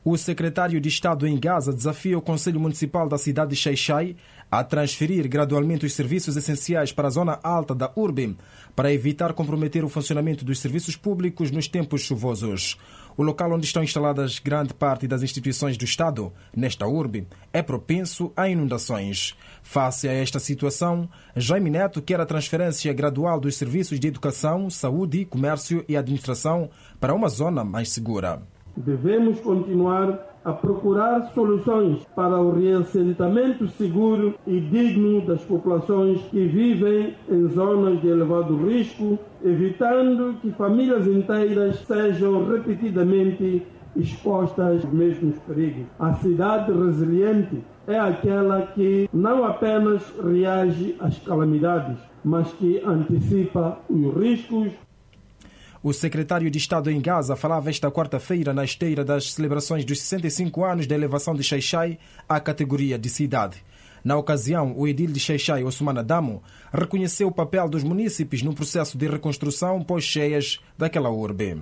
O secretário de Estado em Gaza desafia o Conselho Municipal da cidade de Xai-Xai a transferir gradualmente os serviços essenciais para a zona alta da urbe, para evitar comprometer o funcionamento dos serviços públicos nos tempos chuvosos. O local onde estão instaladas grande parte das instituições do Estado, nesta urbe, é propenso a inundações. Face a esta situação, Jaime Neto quer a transferência gradual dos serviços de educação, saúde, comércio e administração para uma zona mais segura. Devemos continuar a procurar soluções para o reassentamento seguro e digno das populações que vivem em zonas de elevado risco, evitando que famílias inteiras sejam repetidamente expostas aos mesmos perigos. A cidade resiliente é aquela que não apenas reage às calamidades, mas que antecipa os riscos. O secretário de Estado em Gaza falava esta quarta-feira na esteira das celebrações dos 65 anos da elevação de Xai-Xai à categoria de cidade. Na ocasião, o edil de Xai-Xai, Ousmane Adamo, reconheceu o papel dos munícipes no processo de reconstrução pós-cheias daquela urbe.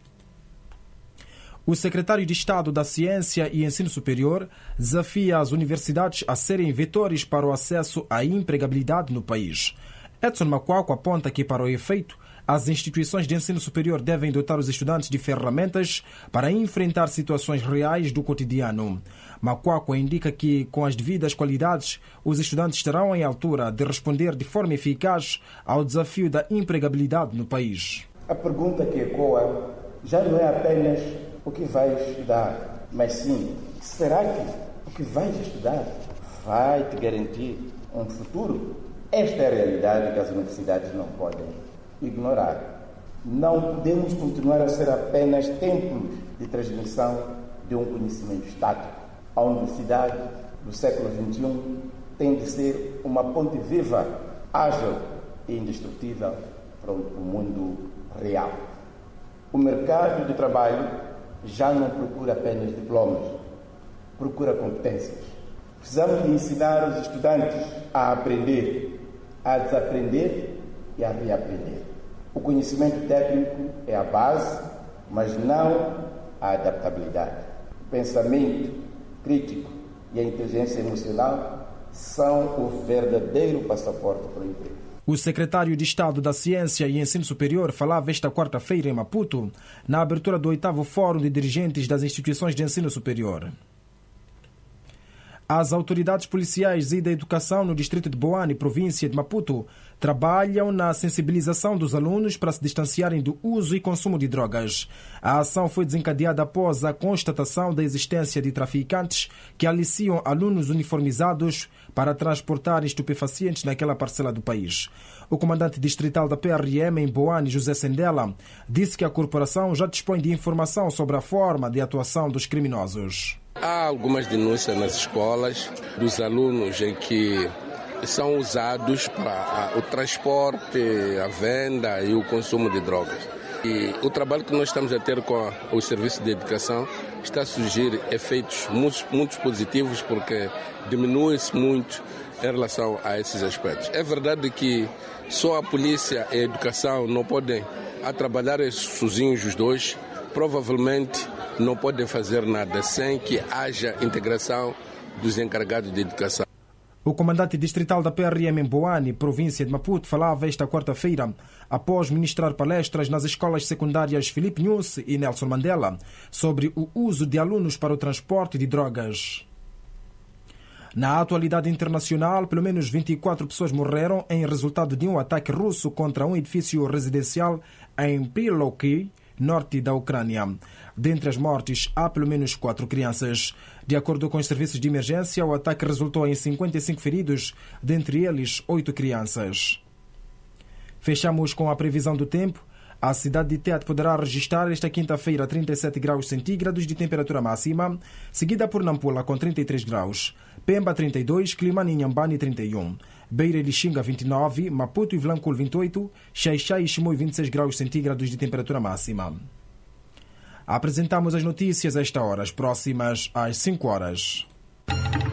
O secretário de Estado da Ciência e Ensino Superior desafia as universidades a serem vetores para o acesso à empregabilidade no país. Edson Macuaco aponta que, para o efeito, as instituições de ensino superior devem dotar os estudantes de ferramentas para enfrentar situações reais do cotidiano. Macuaco indica que, com as devidas qualidades, os estudantes estarão em altura de responder de forma eficaz ao desafio da empregabilidade no país. A pergunta que ecoa já não é apenas o que vais estudar, mas sim, será que o que vais estudar vai te garantir um futuro? Esta é a realidade que as universidades não podem ignorar. Não podemos continuar a ser apenas templos de transmissão de um conhecimento estático. A universidade do século XXI tem de ser uma ponte viva, ágil e indestrutível para o mundo real. O mercado de trabalho já não procura apenas diplomas, procura competências. Precisamos de ensinar os estudantes a aprender, a desaprender e a reaprender. O conhecimento técnico é a base, mas não a adaptabilidade. O pensamento crítico e a inteligência emocional são o verdadeiro passaporte para o emprego. O secretário de Estado da Ciência e Ensino Superior falava esta quarta-feira em Maputo, na abertura do 8º Fórum de Dirigentes das Instituições de Ensino Superior. As autoridades policiais e da educação no distrito de Boane, província de Maputo, trabalham na sensibilização dos alunos para se distanciarem do uso e consumo de drogas. A ação foi desencadeada após a constatação da existência de traficantes que aliciam alunos uniformizados para transportar estupefacientes naquela parcela do país. O comandante distrital da PRM em Boane, José Sendela, disse que a corporação já dispõe de informação sobre a forma de atuação dos criminosos. Há algumas denúncias nas escolas dos alunos em que são usados para o transporte, a venda e o consumo de drogas. E o trabalho que nós estamos a ter com o serviço de educação está a surgir efeitos muito positivos, porque diminui-se muito em relação a esses aspectos. É verdade que só a polícia e a educação não podem trabalhar sozinhos os dois. Provavelmente não podem fazer nada sem que haja integração dos encarregados de educação. O comandante distrital da PRM em Boane, província de Maputo, falava esta quarta-feira, após ministrar palestras nas escolas secundárias Filipe Nunes e Nelson Mandela, sobre o uso de alunos para o transporte de drogas. Na atualidade internacional, pelo menos 24 pessoas morreram em resultado de um ataque russo contra um edifício residencial em Priloki, norte da Ucrânia. Dentre as mortes, há pelo menos 4 crianças. De acordo com os serviços de emergência, o ataque resultou em 55 feridos, dentre eles 8 crianças. Fechamos com a previsão do tempo. A cidade de Tete poderá registrar esta quinta-feira 37 graus centígrados de temperatura máxima, seguida por Nampula com 33 graus, Pemba 32, Climane e Inhambane 31, Beira e Lixinga 29, Maputo e Vilanculo 28, Xai-Xai e Chimoio 26 graus centígrados de temperatura máxima. Apresentamos as notícias a esta hora, as próximas às 5 horas.